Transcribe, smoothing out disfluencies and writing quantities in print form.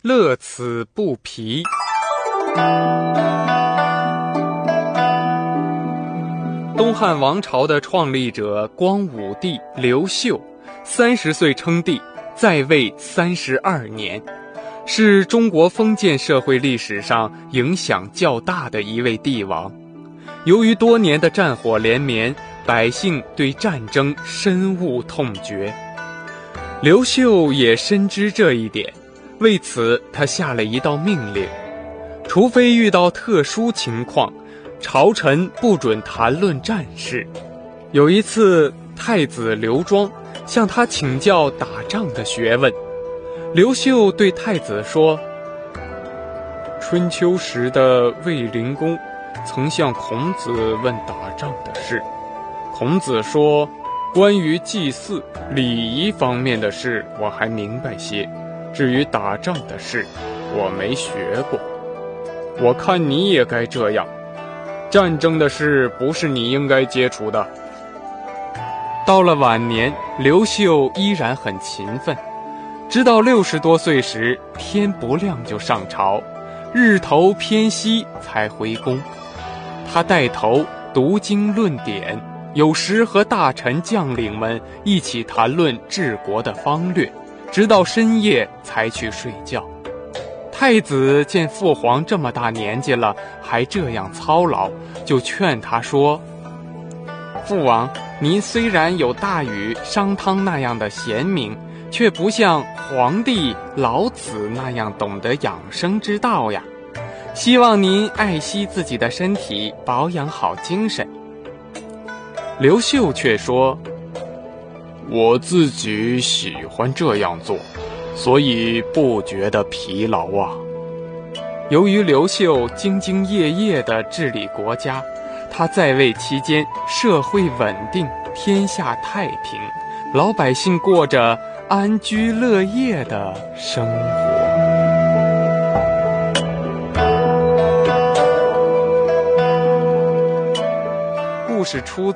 乐此不疲。东汉王朝的创立者光武帝刘秀30岁称帝，在位32年，是中国封建社会历史上影响较大的一位帝王。由于多年的战火连绵，百姓对战争深恶痛绝。刘秀也深知这一点，为此他下了一道命令，除非遇到特殊情况，朝臣不准谈论战事。有一次，太子刘庄向他请教打仗的学问，刘秀对太子说：春秋时的卫灵公曾向孔子问打仗的事，孔子说，关于祭祀礼仪方面的事我还明白些，至于打仗的事我没学过。我看你也该这样，战争的事不是你应该接触的。到了晚年，刘秀依然很勤奋，直到60多岁时，天不亮就上朝，日头偏西才回宫。他带头读经论典，有时和大臣将领们一起谈论治国的方略，直到深夜才去睡觉。太子见父皇这么大年纪了还这样操劳，就劝他说：父王，您虽然有大禹、商汤那样的贤明，却不像皇帝老子那样懂得养生之道呀。希望您爱惜自己的身体，保养好精神。刘秀却说：我自己喜欢这样做，所以不觉得疲劳啊。由于刘秀兢兢业业地治理国家，他在位期间社会稳定，天下太平，老百姓过着安居乐业的生活。故事出